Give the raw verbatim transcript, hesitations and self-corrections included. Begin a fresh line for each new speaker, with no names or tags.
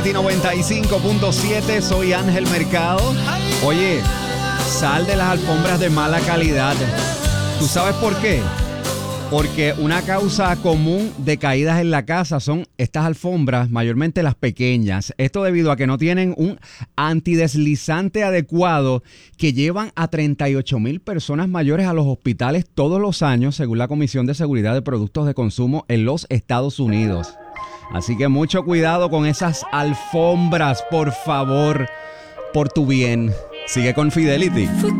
noventa y cinco punto siete, soy Ángel Mercado. Oye, sal de las alfombras de mala calidad. ¿Tú sabes por qué? Porque una causa común de caídas en la casa son estas alfombras, mayormente las pequeñas. Esto debido a que no tienen un antideslizante adecuado, que llevan a treinta y ocho mil personas mayores a los hospitales todos los años, según la Comisión de Seguridad de Productos de Consumo en los Estados Unidos. Así que mucho cuidado con esas alfombras, por favor, por tu bien. Sigue con Fidelity.